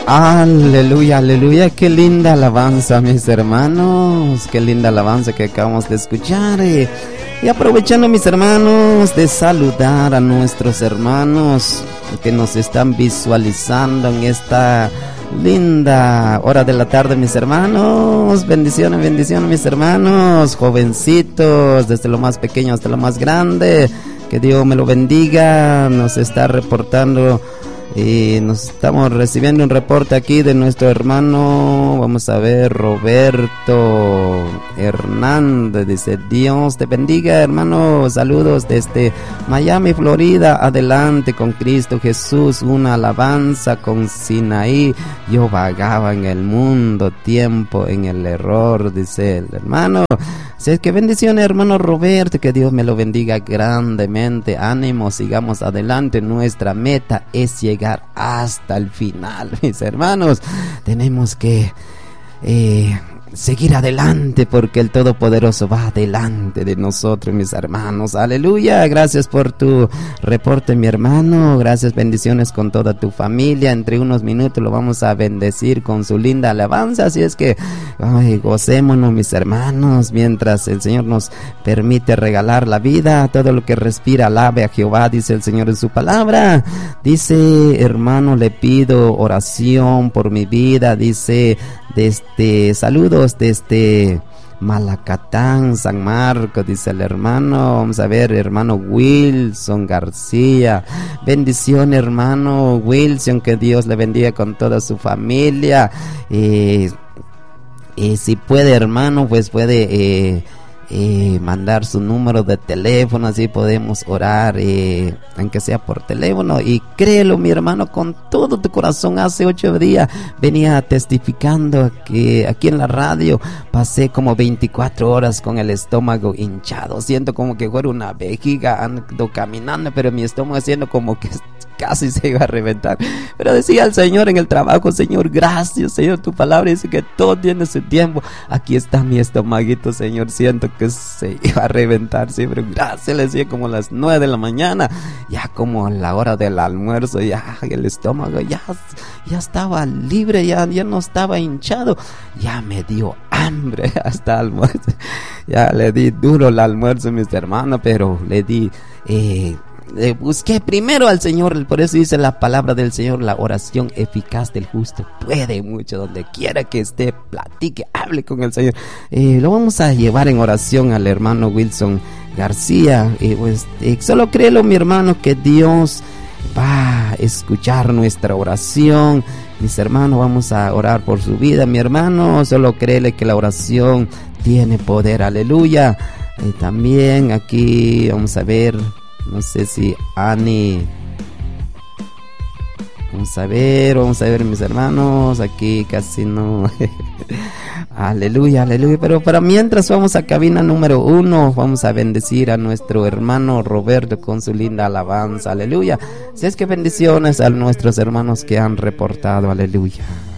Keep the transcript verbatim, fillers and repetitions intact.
Aleluya, aleluya, qué linda alabanza, mis hermanos, qué linda alabanza que acabamos de escuchar. Y, y aprovechando, mis hermanos, de saludar a nuestros hermanos que nos están visualizando en esta linda hora de la tarde, mis hermanos. Bendiciones, bendiciones, mis hermanos, jovencitos, desde lo más pequeño hasta lo más grande. Que Dios me lo bendiga. Nos está reportando y nos estamos recibiendo un reporte aquí de nuestro hermano, vamos a ver, Roberto Hernández. Dice: Dios te bendiga, hermano, saludos desde Miami, Florida. Adelante con Cristo Jesús, una alabanza con Sinaí. Yo vagaba en el mundo, tiempo en el error, dice el hermano. Así es que bendiciones, hermano Roberto, que Dios me lo bendiga grandemente. Ánimo, sigamos adelante. Nuestra meta es llegar hasta el final, mis hermanos. Tenemos que eh, seguir adelante, porque el Todopoderoso va adelante de nosotros, mis hermanos. Aleluya. Gracias por tu reporte, mi hermano. Gracias, bendiciones con toda tu familia. Entre unos minutos lo vamos a bendecir con su linda alabanza. Así es que ay, gocémonos, mis hermanos, mientras el Señor nos permite regalar la vida. Todo lo que respira alabe a Jehová, dice el Señor en su palabra. Dice: hermano, le pido oración por mi vida. Dice: desde saludos desde Malacatán, San Marcos, dice el hermano. Vamos a ver, hermano Wilson García. Bendición, hermano Wilson, que Dios le bendiga con toda su familia. Eh, eh, si puede, hermano, pues puede eh, eh, mandar su número de teléfono, así podemos orar, eh, aunque sea por teléfono. Y créelo, mi hermano, con todo tu corazón. Hace ocho días venía testificando que aquí en la radio pasé como veinticuatro horas con el estómago hinchado. Siento como que fuera una vejiga, ando caminando, pero mi estómago siendo como que casi se iba a reventar. Pero decía el Señor en el trabajo: Señor, gracias, Señor, tu palabra dice que todo tiene su tiempo. Aquí está mi estomaguito, Señor, siento que se iba a reventar, sí, pero gracias, le decía, como a las nueve de la mañana, ya como a la hora del almuerzo, ya el estómago ya, ya estaba libre, ya, ya no estaba hinchado, ya me dio hambre hasta almuerzo. Ya le di duro el almuerzo, mis hermanos, pero le di eh, Eh, busqué primero al Señor. Por eso dice la palabra del Señor: la oración eficaz del justo puede mucho. Donde quiera que esté, platique, hable con el Señor. Eh, lo vamos a llevar en oración al hermano Wilson García. Eh, pues, eh, solo créelo, mi hermano, que Dios va a escuchar nuestra oración. Mis hermanos, vamos a orar por su vida, mi hermano. Solo créele que la oración tiene poder. Aleluya. Eh, también aquí vamos a ver, no sé si Ani. Vamos a ver, vamos a ver, mis hermanos. Aquí casi no. Aleluya, aleluya. Pero para mientras vamos a cabina número uno. Vamos a bendecir a nuestro hermano Roberto con su linda alabanza. Aleluya. Si es que bendiciones a nuestros hermanos que han reportado. Aleluya.